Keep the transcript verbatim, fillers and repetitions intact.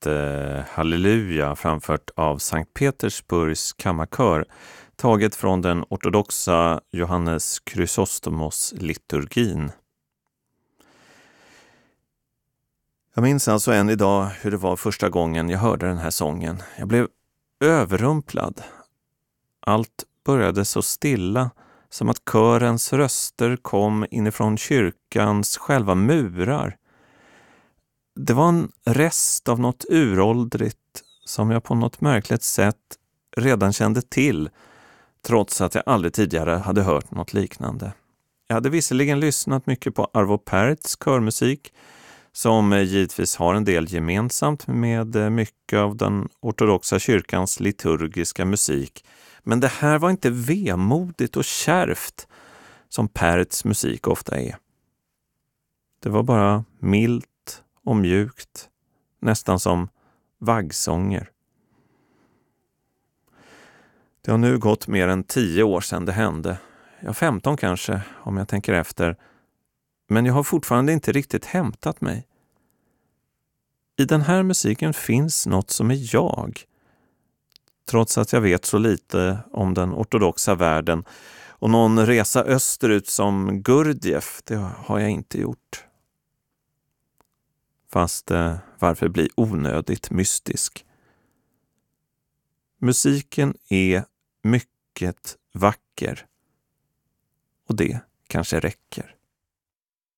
hette Halleluja, framfört av Sankt Petersburgs kammarkör, taget från den ortodoxa Johannes Chrysostomos-liturgin. Jag minns alltså än idag hur det var första gången jag hörde den här sången. Jag blev överrumplad. Allt började så stilla, som att körens röster kom inifrån kyrkans själva murar. Det var en rest av något uråldrigt som jag på något märkligt sätt redan kände till, trots att jag aldrig tidigare hade hört något liknande. Jag hade visserligen lyssnat mycket på Arvo Pärts körmusik, som givetvis har en del gemensamt med mycket av den ortodoxa kyrkans liturgiska musik. Men det här var inte vemodigt och kärvt som Pärts musik ofta är. Det var bara milt och mjukt, nästan som vaggsånger. Det har nu gått mer än tio år sedan det hände. Ja, femton kanske, om jag tänker efter. Men jag har fortfarande inte riktigt hämtat mig. I den här musiken finns något som är jag. Trots att jag vet så lite om den ortodoxa världen. Och någon resa österut som Gurdjieff, det har jag inte gjort. Fast eh, varför bli onödigt mystisk? Musiken är mycket vacker. Och det kanske räcker.